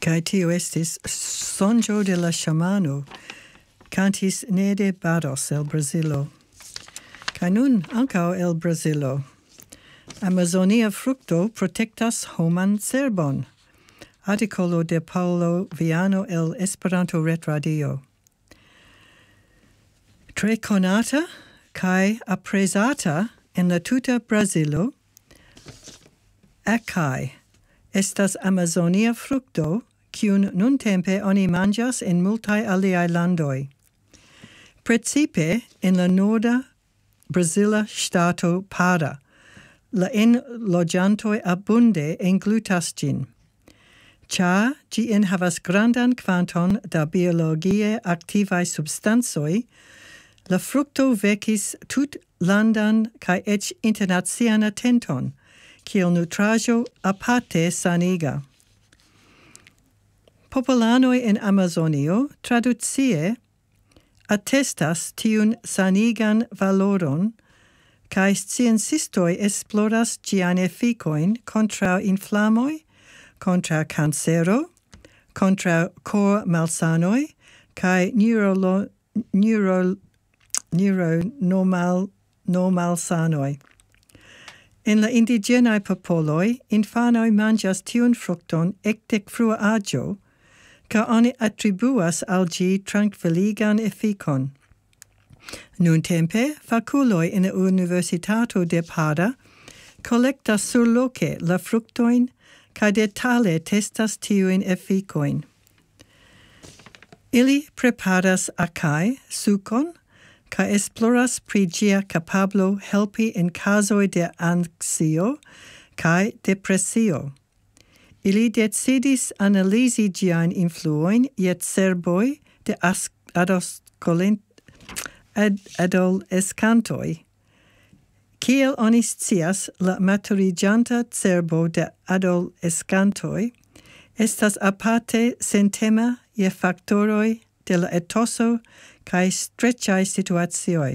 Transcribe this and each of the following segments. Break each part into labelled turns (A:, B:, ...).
A: Kai tio estis sonĝo de la ŝamano, cantis Nede Barros el Brazilo. Kai nun ankaŭ el Brazilo. Amazonia fructo protectas homan cerbon. Articolo de Paulo Viano el Esperanto Retradio. Tre konata kai aprezata en la tuta Brazilo, akai estas Amazonia fructo, kiun nuntempe oni manĝas en multaj aliaj landoj. Precipe en la norda Brazila ŝtato Para, la enloĝantoj abunde englutas ĝin. Ĉar ĝi enhavas grandan kvanton da biologie aktivaj substancoj, la frukto vekis tutlandan kaj eĉ internacian atenton, kiel nutraĵo aparte saniga. Popolanoj en Amazonio traducie attestas tiun sanigan valoron, kaj sciencistoj esploras ĝiajn efikojn kontraŭ inflamoj, kontraŭ kancero, kontraŭ kor-malsanoj kaj neuromalsanoj. En la indiĝenaj popoloj, infanoj manĝas tiun frukton ekde frua aĝo, kaj oni atribuas al ĝi trankviligan efikon. Nuntempe, fakuloj en la Universitato de Para kolektas surloke la fruktojn kaj detale testas tiujn efikojn. Ili preparas akai, sukon, kaj esploras pri ĝia kapablo helpi en kazoj de anksio kaj depresio. Ili decidis analizi ĝiajn influojn je cerboj de adoleskantoj. Kiel oni scias, la maturiĝanta cerbo de adoleskantoj estas aparte sentema je faktoroj de la etoso kaj streĉaj situacioj.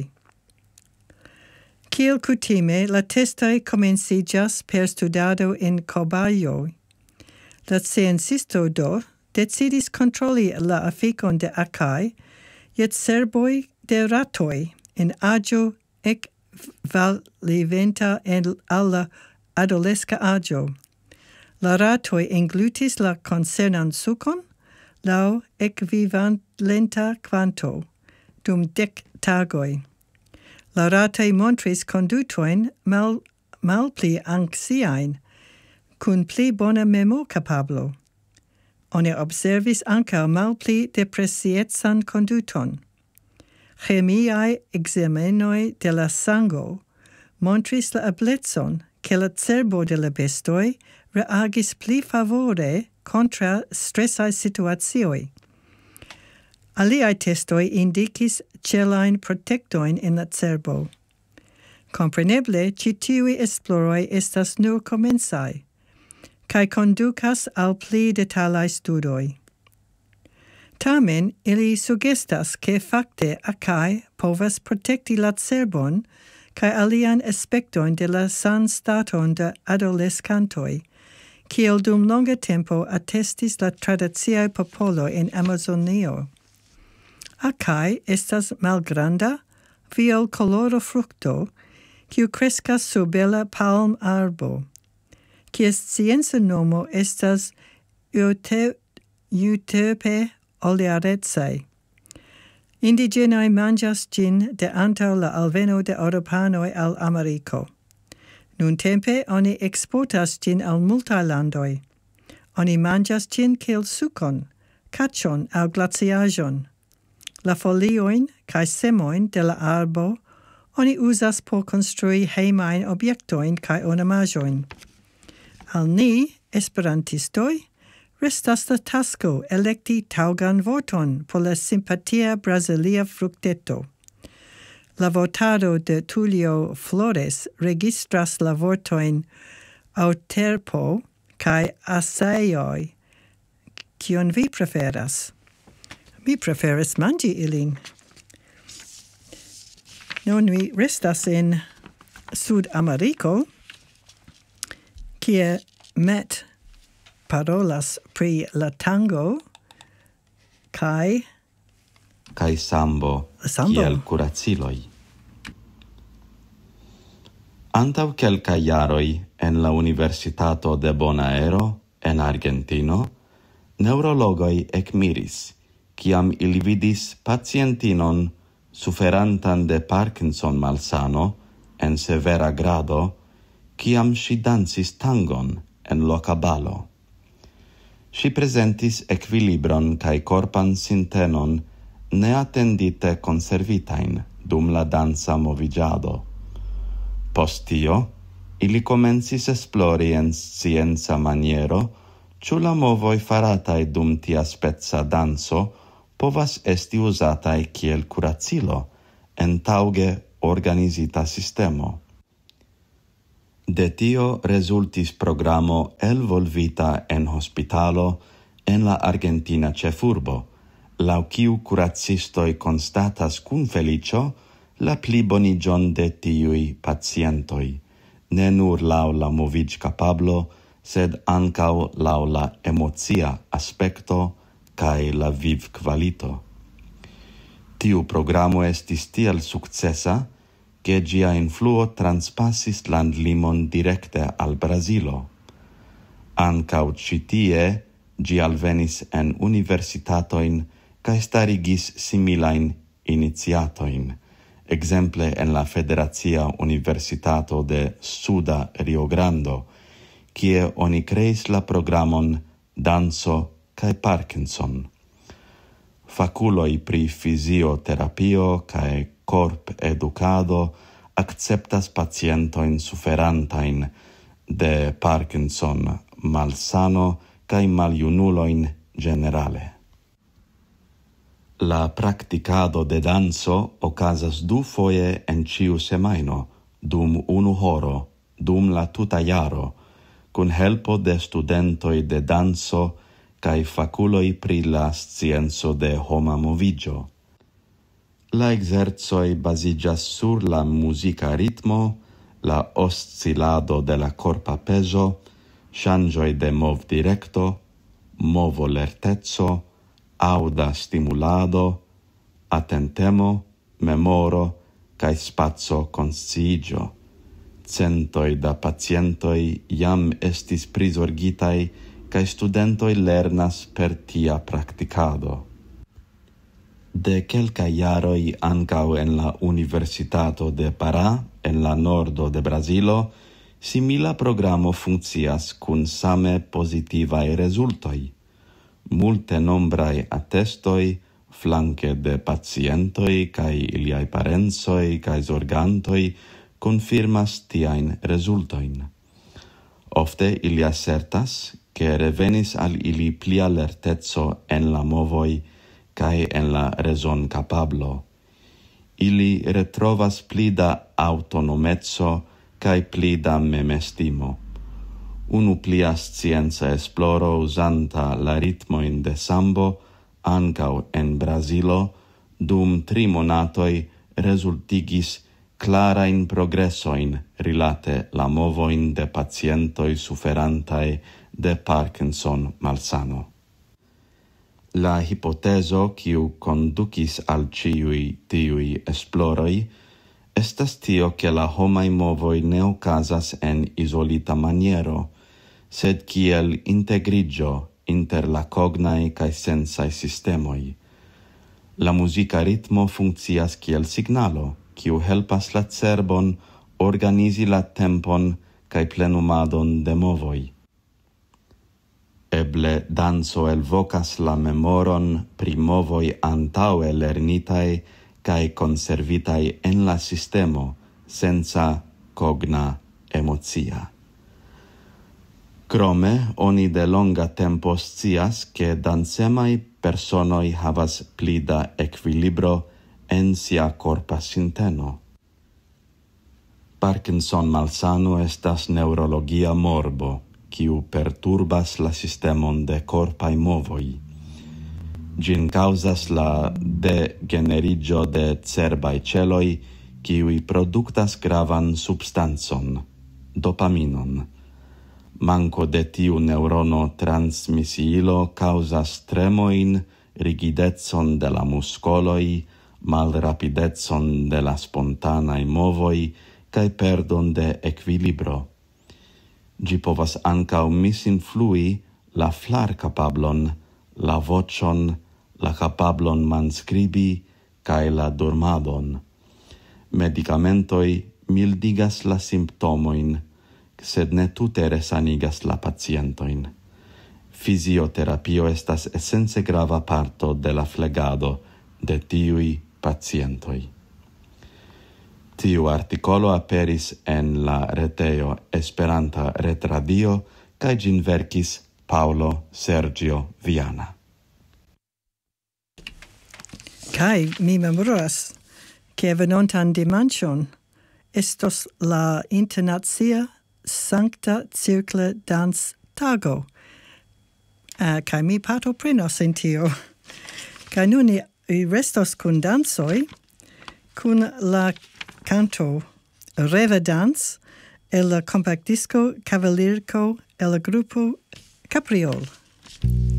A: Kiel kutime, la testoj komenciĝas per studado en kobajoj. La sciencisto do decidis kontroli la efikon de akai je cerboj de ratoj en aĝo ekvaliventa al la adoleska aĝo. La ratoj englutis la koncernan sukon laŭ ekvivalenta kvanto dum 10 tagoj. La ratoj montris kondutojn malpli anksiajn, kun pli bona memorkapablo. Oni observis ankaŭ malpli depresiecan konduton. Ĥemiaj ekzamenoj de la sango montris la eblecon ke la cerbo de la bestoj reagis pli favore kontraŭ stresaj situacioj. Aliaj testoj indikis ĉelajn protektojn en la cerbo. Kompreneble, ĉi tiuj esploroj estas nur komencaj, kaj kondukas al pli detalaj studoj. Tamen, ili sugestas ke fakte akai povas protekti la cerbon kaj alian aspektojn de la sanstaton de adoleskantoj, kiel dum longa tempo attestis la tradiciaj popoloj en Amazonio. Akai estas malgranda, violkolora frukto, kiu kreskas sur bela palm-arbo, kies scienca nomo estas Euterpe olearecae. Indigenoj manĝas ĝin de antaŭ la alveno de eŭropanoj al Ameriko. Nuntempe oni eksportas ĝin al multaj landoj. Oni manĝas ĝin kiel sukon, kaĉon aŭ glaciaĵon. La foliojn kaj semojn de la arbo oni uzas por konstrui hejmajn objektojn kaj ornamaĵojn. Al ni, esperantistoj, restas la tasko elekti taŭgan vorton por la simpatia brazilia frukteto. La vortaro de Tulio Flores registras la vortojn euterpo kaj asaejoj. Kion vi preferas? Mi preferas manĝi ilin. Nun mi restas en Sudameriko, kie Matt parolas pri la tango kai
B: sambo kiel kuraciloj. Antau kelkaj jaroj en la Universitato de Bonaero en Argentino, neurologoj ekmiris, kiam ili vidis pacientinon suferantan de Parkinson malsano en severa grado, kiam si dancis tangon en loka balo. Si presentis equilibron cae corpan sintenon neatendite conservitain dum la danza movigiado. Post tio, ili comencis esplori en scienza maniero, ciu la movoi faratai dum tia spezza danso povas esti usatai kiel curacilo en tauge organizita sistemo. De tio resultis programo elvolvita en hospitalo en la Argentina cefurbo, lau kiu curacistoi constatas cun felicio la plibonigion de tiui pacientoi, ne nur lau la movig capablo, sed ancau lau la emocia aspecto cae la viv qualito. Tiu programo estis tiel successa, che gia influo transpassis landlimon directe al Brasilo. Ancau citie gi alvenis en universitatoin cae starigis similain iniciatoin, exemple en la Federacia Universitato de Suda Rio Grande, kie oni creis la programon Danso cae Parkinson. Faculoi pri fisioterapio cae corp educado acceptas pacientoin suferantain de Parkinson malsano cae maliunuloin generale. La practicado de danso ocasas 2 foie en ciu semaino, dum 1 horo, dum la tuta jaro, cun helpo de studentoi de danso cae faculoi pri la scienzo de homa movigio. La exerzoi basigas sur la musica ritmo, la oscillado de la corpa peso, changioi de mov directo, movo lertezzo, auda stimulado, attentemo, memoro, cae spazio consciigio. Centoi da pacientoi iam estis prisorgitai, cae studentoi lernas per tia practicado. De quelca iaroi ancau en la Universitato de Pará, en la nordo de Brasilo, simila programo funccias cun same positivae resultoi. Multe nombrae attestoi, flanque de pacientoi, cae iliai parensoi, cae zorgantoi, confirmas tiain resultoin. Ofte ili assertas, che revenis al ili plia lertezzo en la movoi, cae en la reson capablo. Ili retrovas pli da autonomezzo cae pli da memestimo. Unu plia scienza esploro usanta la ritmoin de sambo, ancau en Brasilo, dum 3 monatoi resultigis clarain progressoin rilate la movoin de pacientoi suferantae de Parkinson malsano. La hipoteso quiu conducis al ciui tiui esploroi estas tio che la homai movoi ne ocasas en isolita maniero, sed kiel integrigio inter la cognae cae sensae sistemoi. La musica ritmo funccias kiel signalo, quiu helpas la cerbon organizi la tempon cae plenumadon de movoi. Eble danso elvocas la memoron pri movoi antaue lernitae cae conservitae en la sistemo senza cogna emocia. Crome, oni de longa tempo scias che dansemai personoi havas pli da equilibro en sia corpa sinteno. Parkinson malsano estas neurologia morbo, quiu perturbas la sistemon de corpae movoi. Gin causas la degenerigio de cerbae celoi, quiui productas gravan substanzon, dopaminon. Manco de tiu neurono transmissilo causas tremoin, rigidetson de la muscoloi, mal rapidetson de la spontanai movoi, cae perdon de equilibro. Gi povas ancau misinflui la flar capablon, la vocion, la capablon manscribi, cae la dormadon. Medicamentoi mildigas la symptomoin, sed ne tute resanigas la pacientoin. Fisioterapio estas essence grava parto de la flegado de tiui pacientoi. Tiu articolo aperis en la reteo Esperanta Retradio, cae gin verkis Paolo Sergio Viana.
A: Kai mi memoras che venontan dimanĉon estos la internacia Sancta Circla Dans Tago. Kai mi partoprenos en tio. Kai nun ni restos kun dancoj, kun la canto Reva Dans el la compact disco Cavalirico el la grupo Capriol.